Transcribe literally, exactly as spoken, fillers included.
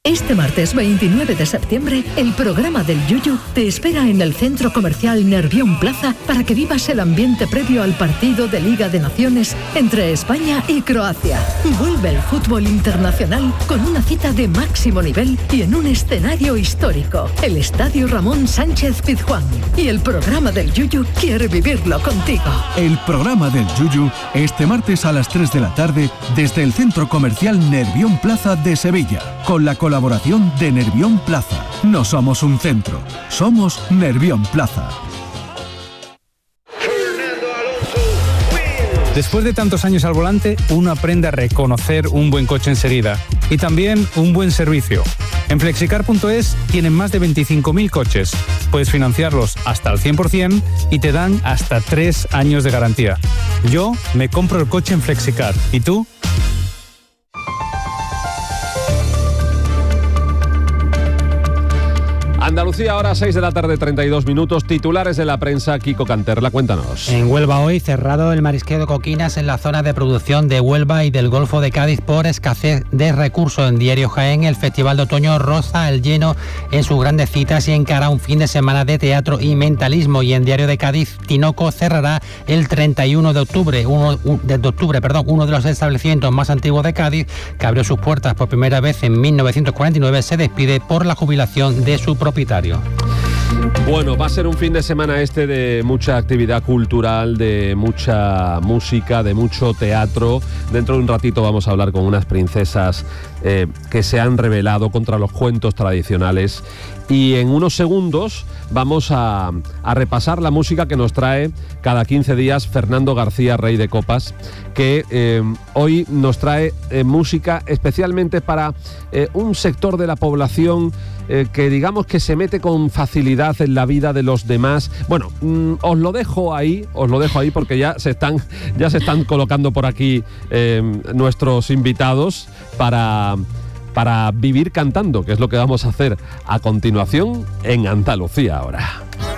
Este martes veintinueve de septiembre, el programa del Yuyu te espera en el Centro Comercial Nervión Plaza para que vivas el ambiente previo al partido de Liga de Naciones entre España y Croacia. Vuelve el fútbol internacional con una cita de máximo nivel y en un escenario histórico, el Estadio Ramón Sánchez Pizjuán. Y el programa del Yuyu quiere vivirlo contigo. El programa del Yuyu este martes a las tres de la tarde desde el Centro Comercial Nervión Plaza de Sevilla, con la colaboración Colaboración de Nervión Plaza. No somos un centro, somos Nervión Plaza. Después de tantos años al volante, uno aprende a reconocer un buen coche enseguida y también un buen servicio. En flexicar punto es tienen más de veinticinco mil coches. Puedes financiarlos hasta el cien por ciento y te dan hasta tres años de garantía. Yo me compro el coche en Flexicar. ¿Y tú? Andalucía, ahora seis de la tarde, treinta y dos minutos. Titulares de la prensa, Kiko Canterla, cuéntanos. En Huelva hoy cerrado el marisqueo de coquinas en la zona de producción de Huelva y del Golfo de Cádiz por escasez de recursos. En Diario Jaén, el Festival de Otoño roza el lleno en sus grandes citas y encara un fin de semana de teatro y mentalismo. Y en Diario de Cádiz, Tinoco cerrará el treinta y uno de octubre, uno de octubre, perdón, uno de los establecimientos más antiguos de Cádiz, que abrió sus puertas por primera vez en mil novecientos cuarenta y nueve, se despide por la jubilación de su propietario. Bueno, va a ser un fin de semana este de mucha actividad cultural, de mucha música, de mucho teatro. Dentro de un ratito vamos a hablar con unas princesas eh, que se han rebelado contra los cuentos tradicionales. Y en unos segundos vamos a, a repasar la música que nos trae cada quince días Fernando García, Rey de Copas, que eh, hoy nos trae eh, música especialmente para eh, un sector de la población eh, que digamos que se mete con facilidad en la vida de los demás. Bueno, mm, os lo dejo ahí, os lo dejo ahí porque ya se están, ya se están colocando por aquí eh, nuestros invitados para... para vivir cantando, que es lo que vamos a hacer a continuación en Andalucía ahora.